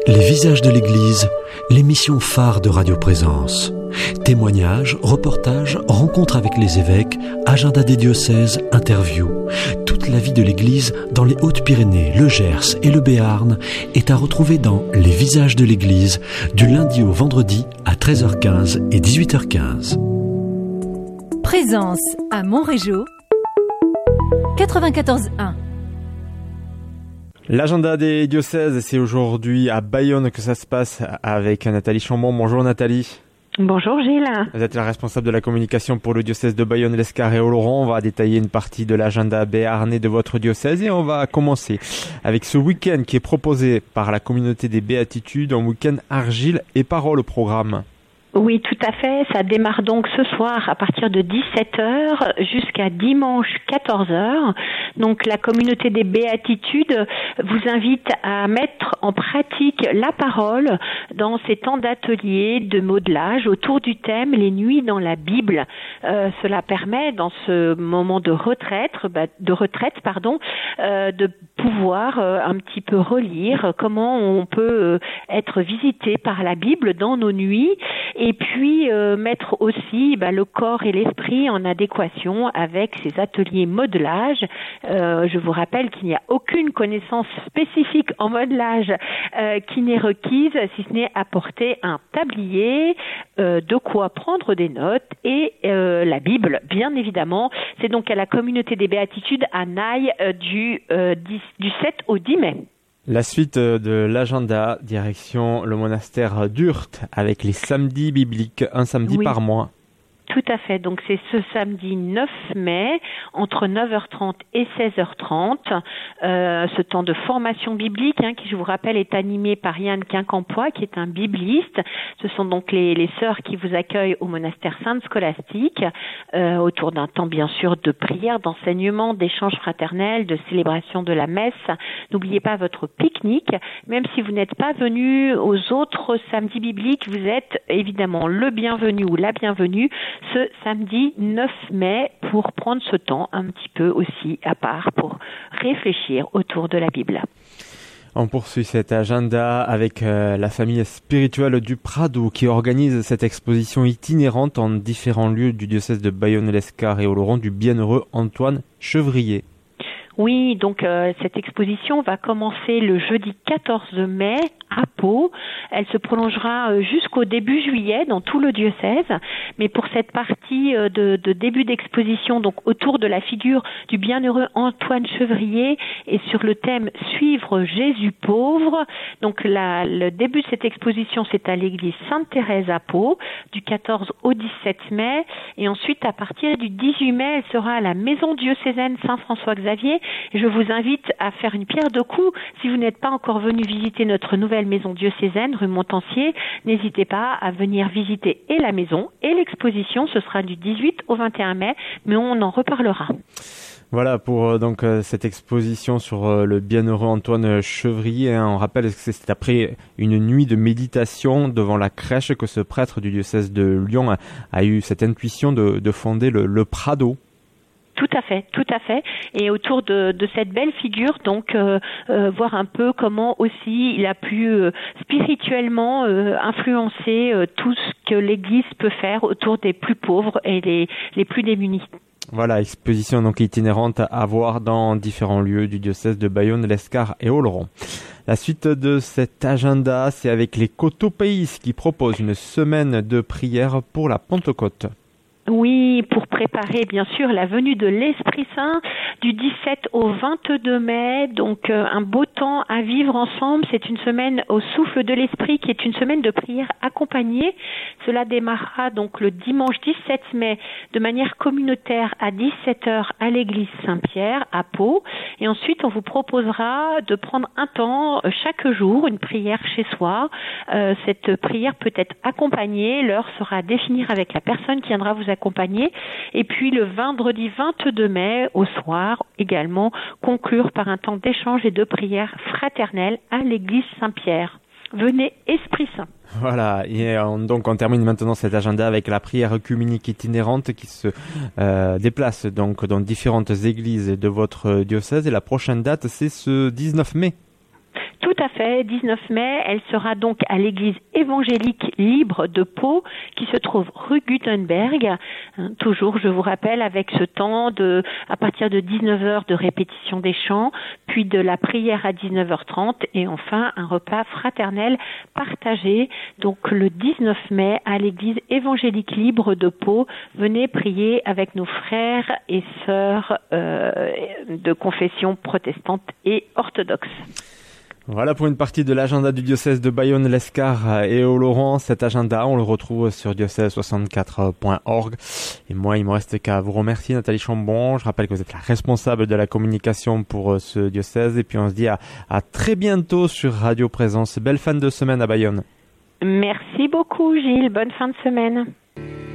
Les visages de l'Église, l'émission phare de Radio Présence. Témoignages, reportages, rencontres avec les évêques, agenda des diocèses, interviews. Toute la vie de l'Église dans les Hautes-Pyrénées, le Gers et le Béarn est à retrouver dans Les visages de l'Église du lundi au vendredi à 13h15 et 18h15. Présence à Montrégeau 94.1. L'agenda des diocèses, c'est aujourd'hui à Bayonne que ça se passe avec Nathalie Chambon. Bonjour Nathalie. Bonjour Gilles. Vous êtes la responsable de la communication pour le diocèse de Bayonne, l'Escar et Oloron. On va détailler une partie de l'agenda béarnais de votre diocèse et on va commencer avec ce week-end qui est proposé par la communauté des Béatitudes, un week-end argile et parole au programme. Oui, tout à fait. Ça démarre donc ce soir à partir de 17h jusqu'à dimanche 14h. Donc la communauté des Béatitudes vous invite à mettre en pratique la parole dans ces temps d'ateliers, de modelage autour du thème Les nuits dans la Bible. Cela permet dans ce moment de retraite, de pouvoir un petit peu relire comment on peut être visité par la Bible dans nos nuits. Et puis mettre aussi le corps et l'esprit en adéquation avec ces ateliers modelage. Je vous rappelle qu'il n'y a aucune connaissance spécifique en modelage qui n'est requise, si ce n'est apporter un tablier, de quoi prendre des notes et la Bible, bien évidemment. C'est donc à la communauté des Béatitudes à Naï du 7 au 10 mai. La suite de l'agenda, direction le monastère d'Urt avec les samedis bibliques, un samedi par mois. Tout à fait. Donc, c'est ce samedi 9 mai, entre 9h30 et 16h30. Ce temps de formation biblique, qui, je vous rappelle, est animé par Yann Quincampoix, qui est un bibliste. Ce sont donc les sœurs qui vous accueillent au monastère Sainte-Scolastique, autour d'un temps, bien sûr, de prière, d'enseignement, d'échange fraternel, de célébration de la messe. N'oubliez pas votre pique-nique. Même si vous n'êtes pas venu aux autres samedis bibliques, vous êtes évidemment le bienvenu ou la bienvenue ce samedi 9 mai pour prendre ce temps un petit peu aussi à part pour réfléchir autour de la Bible. On poursuit cet agenda avec la famille spirituelle du Prado qui organise cette exposition itinérante en différents lieux du diocèse de Bayonne, l'Escar et Oloron du bienheureux Antoine Chevrier. Oui, donc cette exposition va commencer le jeudi 14 mai à Pau. Elle se prolongera jusqu'au début juillet dans tout le diocèse. Mais pour cette partie de début d'exposition, donc autour de la figure du bienheureux Antoine Chevrier et sur le thème Suivre Jésus pauvre. Donc le début de cette exposition, c'est à l'église Sainte-Thérèse à Pau, du 14 au 17 mai. Et ensuite, à partir du 18 mai, elle sera à la maison diocésaine Saint-François-Xavier. Je vous invite à faire une pierre de coups. Si vous n'êtes pas encore venu visiter notre nouvelle maison diocésaine, rue Montancier, n'hésitez pas à venir visiter et la maison et l'exposition. Ce sera du 18 au 21 mai, mais on en reparlera. Voilà pour donc cette exposition sur le bienheureux Antoine Chevrier. On rappelle que c'est après une nuit de méditation devant la crèche que ce prêtre du diocèse de Lyon a eu cette intuition de fonder le Prado. Tout à fait. Et autour de cette belle figure, donc voir un peu comment aussi il a pu spirituellement influencer tout ce que l'Église peut faire autour des plus pauvres et les plus démunis. Voilà, exposition donc itinérante à voir dans différents lieux du diocèse de Bayonne, l'Escar et Oloron. La suite de cet agenda, c'est avec les Cotopéis qui proposent une semaine de prière pour la Pentecôte. Oui, pour préparer bien sûr la venue de l'Esprit Saint du 17 au 22 mai, donc un beau temps à vivre ensemble. C'est une semaine au souffle de l'Esprit qui est une semaine de prière accompagnée. Cela démarrera donc le dimanche 17 mai de manière communautaire à 17h à l'église Saint-Pierre à Pau. Et ensuite, on vous proposera de prendre un temps chaque jour, une prière chez soi. Cette prière peut être accompagnée, l'heure sera à définir avec la personne qui viendra vous accompagner. Et puis le vendredi 22 mai au soir, également conclure par un temps d'échange et de prière fraternelle à l'église Saint-Pierre. Venez, Esprit Saint. Voilà, et donc on termine maintenant cet agenda avec la prière œcuménique itinérante qui se déplace donc dans différentes églises de votre diocèse. Et la prochaine date, c'est ce 19 mai. Tout à fait, 19 mai, elle sera donc à l'église évangélique libre de Pau, qui se trouve rue Gutenberg. Toujours, je vous rappelle, avec ce temps à partir de 19h de répétition des chants, puis de la prière à 19h30 et enfin un repas fraternel partagé. Donc le 19 mai à l'église évangélique libre de Pau, venez prier avec nos frères et sœurs de confession protestante et orthodoxe. Voilà pour une partie de l'agenda du diocèse de Bayonne-Lescar et Oloron. Cet agenda, on le retrouve sur diocèse64.org. Et moi, il me reste qu'à vous remercier, Nathalie Chambon. Je rappelle que vous êtes la responsable de la communication pour ce diocèse. Et puis on se dit à très bientôt sur Radio Présence. Belle fin de semaine à Bayonne. Merci beaucoup, Gilles. Bonne fin de semaine.